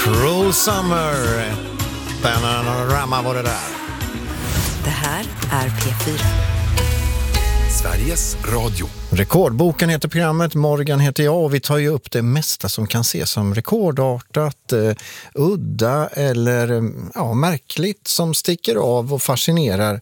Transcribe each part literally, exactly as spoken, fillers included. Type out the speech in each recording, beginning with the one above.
Cruel Summer. Panorama var det där. Det här är P fyra. Sveriges Radio. Rekordboken heter programmet, Morgan heter jag och vi tar ju upp det mesta som kan ses som rekordartat, eh, udda eller ja, märkligt som sticker av och fascinerar.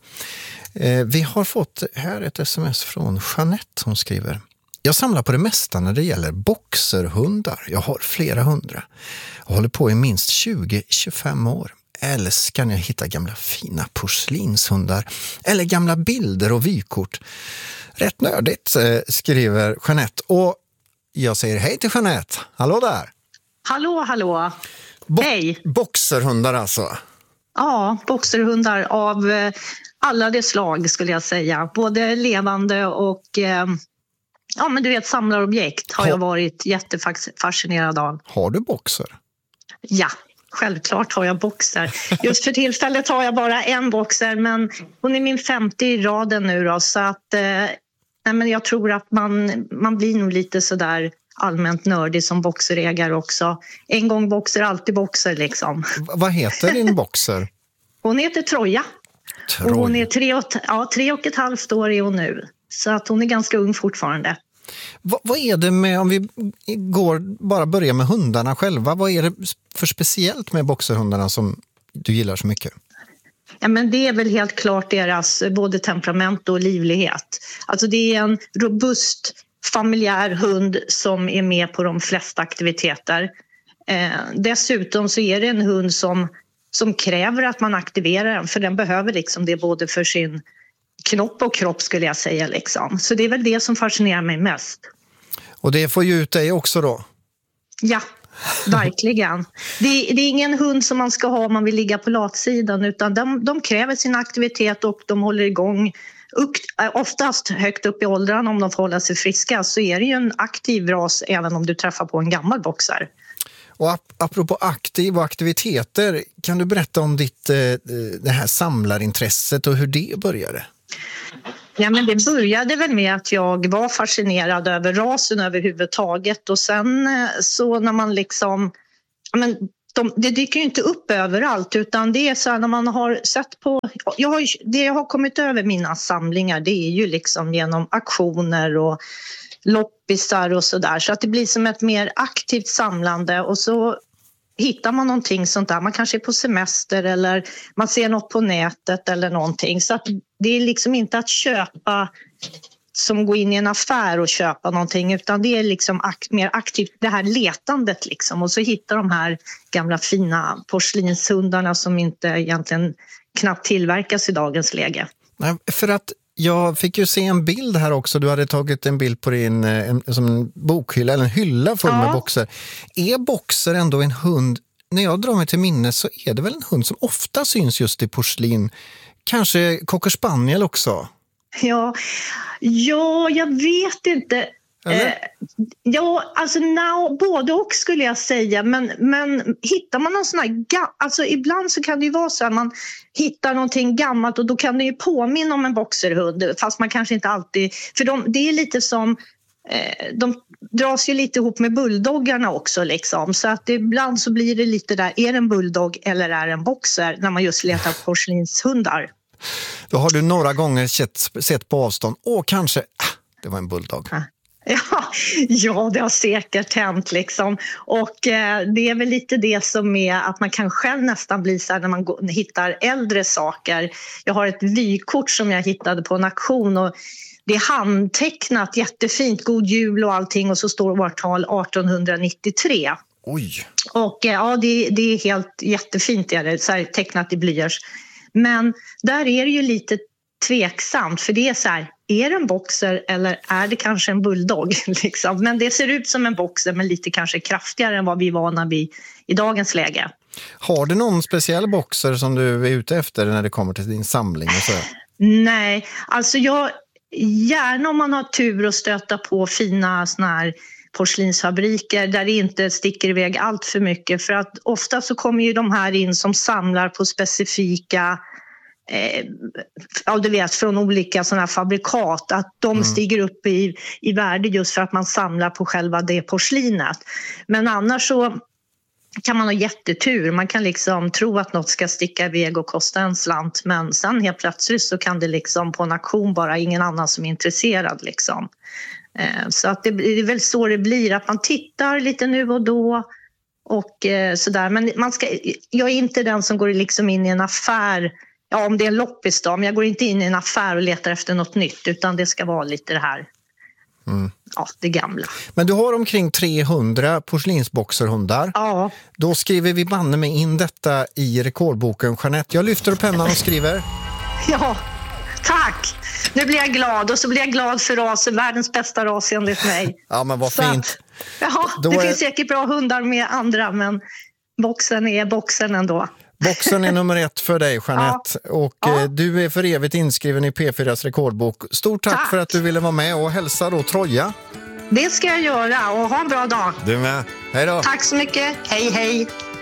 Eh, vi har fått här ett sms från Jeanette som skriver: jag samlar på det mesta när det gäller boxerhundar. Jag har flera hundra. Jag håller på i minst tjugo till tjugofem år. Älskar när jag hittar gamla fina porslinshundar eller gamla bilder och vykort. Rätt nördigt, skriver Jeanette. Och jag säger hej till Jeanette. Hallå där. Hallå, hallå. Bo- hej. Boxerhundar alltså. Ja, boxerhundar av alla de slag skulle jag säga. Både levande och eh, ja, men du vet, samlarobjekt har, har jag varit jättefascinerad av. Har du boxer? Ja. Självklart har jag boxer. Just för tillfället har jag bara en boxer, men hon är min femte i raden nu då, så att eh, nej, men jag tror att man, man blir nog lite sådär allmänt nördig som boxerägare också. En gång boxer, alltid boxer liksom. V- vad heter din boxer? Hon heter Troja. Troja. Och hon är tre och, ja, tre och ett halvt år är hon nu. Så att hon är ganska ung fortfarande. Va, vad är det med, om vi går bara börja med hundarna själva, vad är det för speciellt med boxerhundarna som du gillar så mycket? Ja, men det är väl helt klart deras både temperament och livlighet. Alltså det är en robust familjär hund som är med på de flesta aktiviteter. Eh, dessutom så är det en hund som, som kräver att man aktiverar den, för den behöver liksom det både för sin knopp och kropp skulle jag säga liksom. Så det är väl det som fascinerar mig mest. Och det får ju ut dig också då? Ja, verkligen. Det, det är ingen hund som man ska ha om man vill ligga på latsidan, utan de, de kräver sin aktivitet och de håller igång. Upp, oftast högt upp i åldern, om de får hålla sig friska, så är det ju en aktiv ras även om du träffar på en gammal boxer. Och ap- apropå aktiv och aktiviteter, kan du berätta om ditt eh, det här samlarintresset och hur det började? Ja, men det började väl med att jag var fascinerad över rasen överhuvudtaget, och sen så när man liksom, ja, men de, det dyker ju inte upp överallt, utan det är så här när man har sett på, jag har, det jag har kommit över mina samlingar, det är ju liksom genom auktioner och loppisar och sådär, så att det blir som ett mer aktivt samlande, och så hittar man någonting sånt där, man kanske är på semester eller man ser något på nätet eller någonting, så att det är liksom inte att köpa som gå in i en affär och köpa någonting, utan det är liksom ak- mer aktivt det här letandet liksom, och så hittar de här gamla fina porslinshundarna som inte egentligen knappt tillverkas i dagens läge. Nej, för att jag fick ju se en bild här också. Du hade tagit en bild på din en, som en bokhylla eller en hylla full Ja. med boxer. Är boxer ändå en hund? När jag drar mig till minne så är det väl en hund som ofta syns just i porslin. Kanske cocker spaniel också? Ja, ja jag vet inte. Eller? Eh, ja, alltså no, både och skulle jag säga, men, men hittar man någon sån här ga- alltså ibland så kan det ju vara så att man hittar någonting gammalt och då kan det ju påminna om en boxerhund, fast man kanske inte alltid, för de, det är lite som eh, de dras ju lite ihop med bulldoggarna också liksom, så att ibland så blir det lite där, är det en bulldog eller är det en boxer när man just letar porslinshundar. Då har du några gånger sett, sett på avstånd, åh kanske, ah, det var en bulldog. Ja. Ja, ja, det har säkert hänt liksom. Och eh, det är väl lite det som är att man kan själv nästan bli så här när man går, hittar äldre saker. Jag har ett vykort som jag hittade på en auktion och det är handtecknat jättefint, god jul och allting, och så står årtal arton nittiotre. Oj. Och eh, ja, det, det är helt jättefint, är det, så här, tecknat i blyerts. Men där är det ju lite tveksamt, för det är så här, är det en boxer eller är det kanske en bulldog liksom? Men det ser ut som en boxer, men lite kanske kraftigare än vad vi är vana vid i dagens läge. Har du någon speciell boxer som du är ute efter när det kommer till din samling och så? Nej, alltså jag gärna om man har tur och stöta på fina såna här porslinsfabriker där det inte sticker iväg allt för mycket, för att ofta så kommer ju de här in som samlar på specifika Eh, ja, du vet, från olika såna här fabrikat, att de mm. stiger upp i, i värde just för att man samlar på själva det porslinet. Men annars så kan man ha jättetur. Man kan liksom tro att något ska sticka iväg och kosta en slant. Men sen helt plötsligt så kan det liksom på en auktion bara ingen annan som är intresserad. Liksom. Eh, så att det, det är väl så det blir. Att man tittar lite nu och då. Och eh, sådär. Men man ska, jag är inte den som går liksom in i en affär. Ja, om det är en loppis då. Men jag går inte in i en affär och letar efter något nytt. Utan det ska vara lite det här. Mm. Ja, det gamla. Men du har omkring trehundra porslinsboxerhundar. Ja. Då skriver vi banne med in detta i rekordboken, Jeanette. Jag lyfter upp pennan och skriver. Ja, tack. Nu blir jag glad. Och så blir jag glad för rasen. Världens bästa ras enligt mig. Ja, men vad så fint. Att, ja, Då det är... finns säkert bra hundar med andra. Men boxen är boxen ändå. Boxen är nummer ett för dig, Jeanette. Ja. Och ja. Du är för evigt inskriven i P fyras rekordbok. Stort tack, tack för att du ville vara med och hälsa då Troja. Det ska jag göra och ha en bra dag. Du med. Hej då. Tack så mycket. Hej, hej.